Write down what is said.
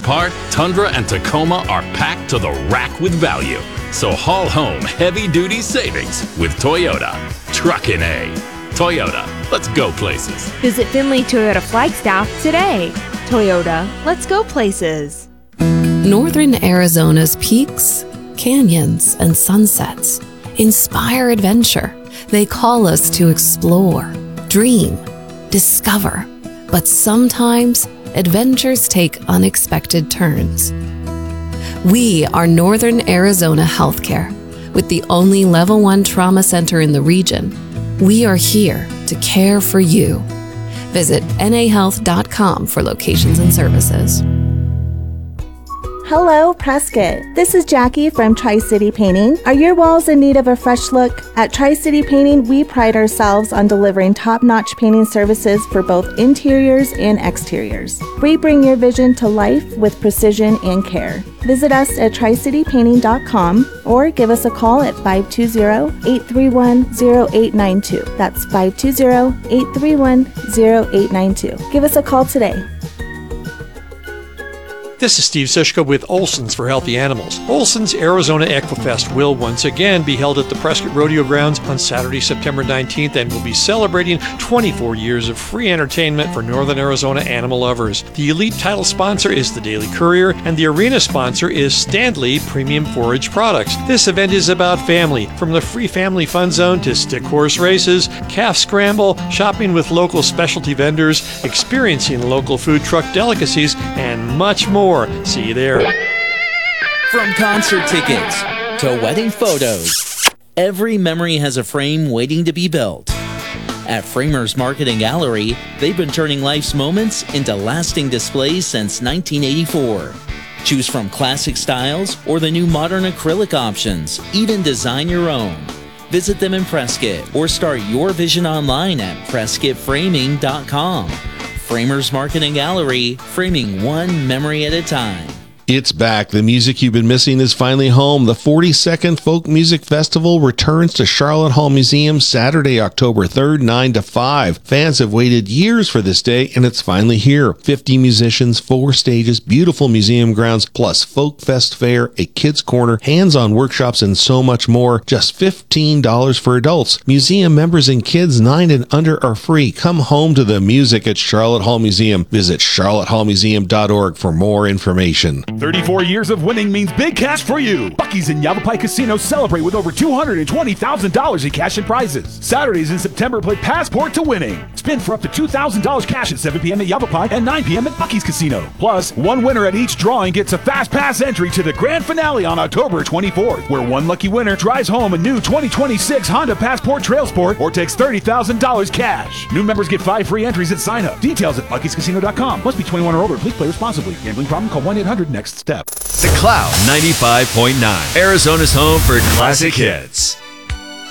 part, Tundra and Tacoma are packed to the rack with value. So haul home heavy-duty savings with Toyota. Truckin' A. Toyota, let's go places. Visit Finley Toyota Flagstaff today. Toyota, let's go places. Northern Arizona's peaks, canyons, and sunsets inspire adventure. They call us to explore, dream, discover. But sometimes, adventures take unexpected turns. We are Northern Arizona Healthcare. With the only Level 1 trauma center in the region, we are here to care for you. Visit nahealth.com for locations and services. Hello, Prescott. This is Jackie from Tri-City Painting. Are your walls in need of a fresh look? At Tri-City Painting, we pride ourselves on delivering top-notch painting services for both interiors and exteriors. We bring your vision to life with precision and care. Visit us at tricitypainting.com or give us a call at 520-831-0892. That's 520-831-0892. Give us a call today. This is Steve Sishka with Olson's for Healthy Animals. Olson's Arizona Equifest will once again be held at the Prescott Rodeo Grounds on Saturday, September 19th, and will be celebrating 24 years of free entertainment for Northern Arizona animal lovers. The elite title sponsor is the Daily Courier, and the arena sponsor is Standley Premium Forage Products. This event is about family, from the free family fun zone to stick horse races, calf scramble, shopping with local specialty vendors, experiencing local food truck delicacies, and much more. See you there. From concert tickets to wedding photos, every memory has a frame waiting to be built. At Framers Market and Gallery, they've been turning life's moments into lasting displays since 1984. Choose from classic styles or the new modern acrylic options. Even design your own. Visit them in Prescott or start your vision online at PrescottFraming.com. Framers Market and Gallery, framing one memory at a time. It's back. The music you've been missing is finally home. The 42nd Folk Music Festival returns to Charlotte Hall Museum Saturday, October 3rd, 9 to 5. Fans have waited years for this day, and it's finally here. 50 musicians, 4 stages, beautiful museum grounds, plus Folk Fest Fair, a kids' corner, hands-on workshops, and so much more. Just $15 for adults. Museum members and kids 9 and under are free. Come home to the music at Charlotte Hall Museum. Visit charlottehallmuseum.org for more information. 34 years of winning means big cash for you. Buc-ee's and Yavapai Casino celebrate with over $220,000 in cash and prizes. Saturdays in September play Passport to Winning. Spin for up to $2,000 cash at 7 p.m. at Yavapai and 9 p.m. at Buc-ee's Casino. Plus, one winner at each drawing gets a Fast Pass entry to the grand finale on October 24th, where one lucky winner drives home a new 2026 Honda Passport Trail Sport or takes $30,000 cash. New members get 5 free entries at sign-up. Details at buckiescasino.com. Must be 21 or older. Please play responsibly. Gambling problem? Call 1-800-NEXT-STEP. The Cloud 95.9, Arizona's home for classic hits.